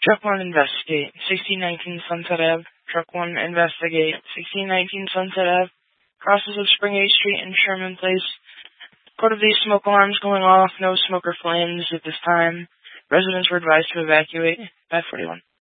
Truck 1, investigate. 1619 Sunset Ave. Truck 1, investigate. 1619 Sunset Ave. Crosses of Springate Street and Sherman Place. Code of these smoke alarms going off. No smoke or flames at this time. Residents were advised to evacuate. 541.